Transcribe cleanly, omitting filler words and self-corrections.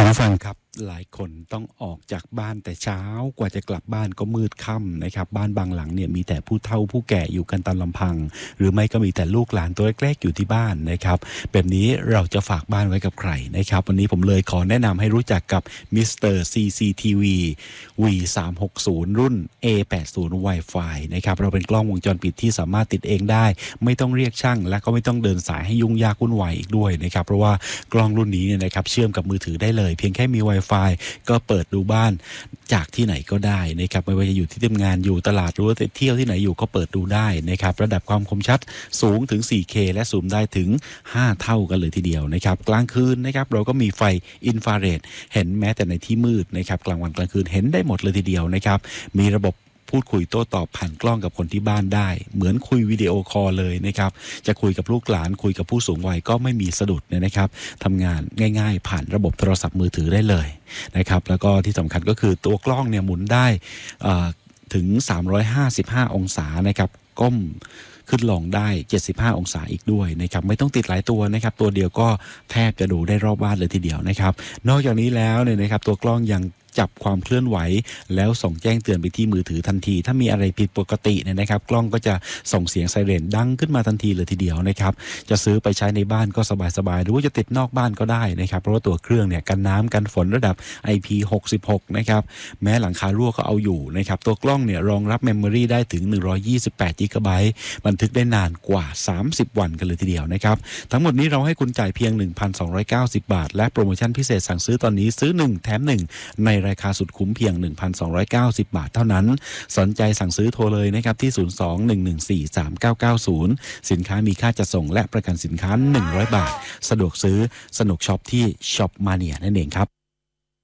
คุณผู้ฟังครับหลายคนต้องออกจากบ้านแต่เช้ากว่าจะกลับบ้านก็มืดค่ำนะครับบ้านบางหลังเนี่ยมีแต่ผู้เฒ่าผู้แก่อยู่กันตามลำพังหรือไม่ก็มีแต่ลูกหลานตัวเล็กๆอยู่ที่บ้านนะครับแบบนี้เราจะฝากบ้านไว้กับใครนะครับวันนี้ผมเลยขอแนะนำให้รู้จักกับมิสเตอร์ CCTV V360 รุ่น A80 Wi-Fi นะครับเราเป็นกล้องวงจรปิดที่สามารถติดเองได้ไม่ต้องเรียกช่างและก็ไม่ต้องเดินสายให้ยุ่งยากวุ่นวายอีกด้วยนะครับเพราะว่ากล้องรุ่นนี้เนี่ยนะครับเชื่อมกับมือถือได้เลยเพียงแค่มี Wi-Fi ก็เปิดดูบ้านจากที่ไหนก็ได้นะครับไม่ว่าจะอยู่ที่ทำงานอยู่ตลาดหรือว่าเที่ยวที่ไหนอยู่ก็เปิดดูได้นะครับระดับความคมชัดสูงถึง 4K และซูมได้ถึง5เท่ากันเลยทีเดียวนะครับกลางคืนนะครับเราก็มีไฟอินฟราเรดเห็นแม้แต่ในที่มืดนะครับกลางวันกลางคืนเห็นได้หมดเลยทีเดียวนะครับมีระบบพูดคุยโต้ตอบผ่านกล้องกับคนที่บ้านได้เหมือนคุยวิดีโอคอลเลยนะครับจะคุยกับลูกหลานคุยกับผู้สูงวัยก็ไม่มีสะดุดนะครับทำงานง่ายๆผ่านระบบโทรศัพท์มือถือได้เลยนะครับแล้วก็ที่สำคัญก็คือตัวกล้องเนี่ยหมุนได้ถึง355องศานะครับก้มขึ้นลงได้75องศาอีกด้วยนะครับไม่ต้องติดหลายตัวนะครับตัวเดียวก็แทบจะดูได้รอบบ้านเลยทีเดียวนะครับนอกจากนี้แล้วเนี่ยนะครับตัวกล้องยังจับความเคลื่อนไหวแล้วส่งแจ้งเตือนไปที่มือถือทันทีถ้ามีอะไรผิดปกติเนี่ยนะครับกล้องก็จะส่งเสียงไซเรนดังขึ้นมาทันทีเลยทีเดียวนะครับจะซื้อไปใช้ในบ้านก็สบายๆหรือว่าจะติดนอกบ้านก็ได้นะครับเพราะว่าตัวเครื่องเนี่ยกันน้ำกันฝนระดับ IP66 นะครับแม้หลังคารั่วก็เอาอยู่นะครับตัวกล้องเนี่ยรองรับเมมโมรีได้ถึง128 GB บันทึกได้นานกว่า30วันกันเลยทีเดียวนะครับทั้งหมดนี้เราให้คุณจ่ายเพียง 1,290 บาทและโปรโมชั่นพิเศษสั่งซื้อตอนนี้ซื้อ1แถม1ในราคาสุดคุ้มเพียง 1,290 บาทเท่านั้นสนใจสั่งซื้อโทรเลยนะครับที่ 02-114-3990 สินค้ามีค่าจัดส่งและประกันสินค้า100 บาทสะดวกซื้อสนุกช็อปที่ช็อปมาเนียนั่นเองครับ